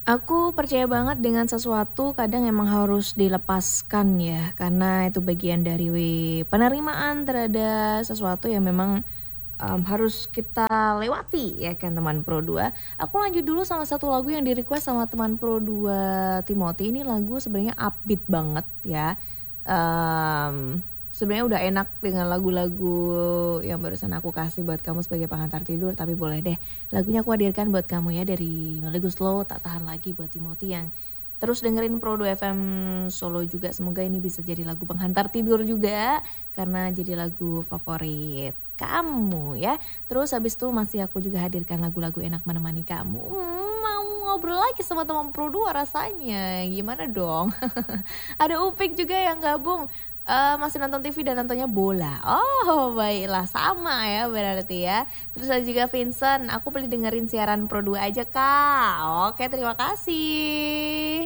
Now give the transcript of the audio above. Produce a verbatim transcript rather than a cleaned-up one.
Aku percaya banget dengan sesuatu kadang emang harus dilepaskan ya, karena itu bagian dari penerimaan terhadap sesuatu yang memang, mmm, harus kita lewati ya kan teman Pro dua. Aku lanjut dulu sama satu lagu yang di-request sama teman Pro dua Timothy, ini lagu sebenarnya upbeat banget ya, mmm, sebenarnya udah enak dengan lagu-lagu yang barusan aku kasih buat kamu sebagai pengantar tidur, tapi boleh deh lagunya aku hadirkan buat kamu ya dari Melly Goeslaw, Tak Tahan Lagi buat Timothy yang terus dengerin Pro dua F M Solo juga. Semoga ini bisa jadi lagu penghantar tidur juga karena jadi lagu favorit kamu ya. Terus habis itu masih aku juga hadirkan lagu-lagu enak menemani kamu. Hmm, mau ngobrol lagi sama teman Pro dua rasanya. Gimana dong? Ada Upik juga yang gabung. Uh, masih nonton T V dan nontonnya bola. Oh baiklah, sama ya berarti ya. Terus ada juga Vincent, aku pilih dengerin siaran Pro dua aja kak. Oke, terima kasih.